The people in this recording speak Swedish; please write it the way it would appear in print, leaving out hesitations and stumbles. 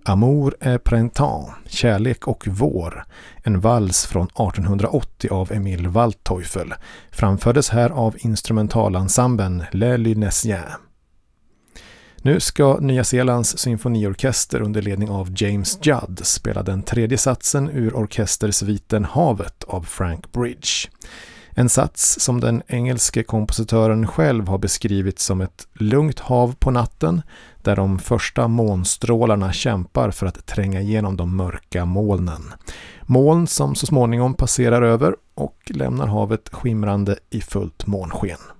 Amour et printemps, kärlek och vår, en vals från 1880 av Emil Waldteufel, framfördes här av instrumentalensemblen Les Lunesiens. Nu ska Nya Zeelands symfoniorkester under ledning av James Judd spela den tredje satsen ur orkestersviten Havet av Frank Bridge. En sats som den engelske kompositören själv har beskrivit som ett lugnt hav på natten där de första månstrålarna kämpar för att tränga igenom de mörka molnen. Moln som så småningom passerar över och lämnar havet skimrande i fullt månsken.